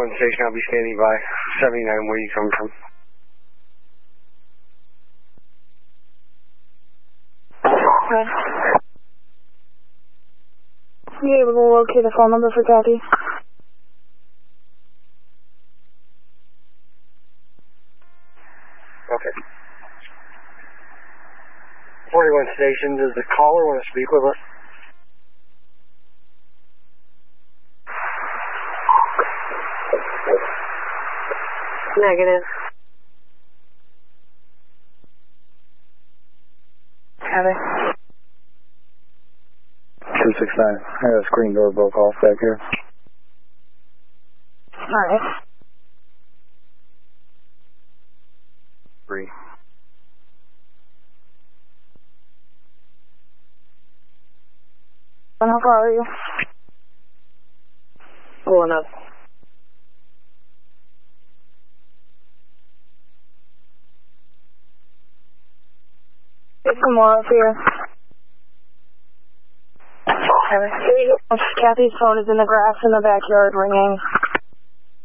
41 station, I'll be standing by. 79, where you come from? Okay. You able to locate the phone number for Kathy? Okay. 41 station, does the caller want to speak with us? Negative. Kathy? 269. I got a screen door broke off back here. Alright. 3. And how far are you? Pulling up. Get some more up here. Kathy's phone is in the grass in the backyard ringing.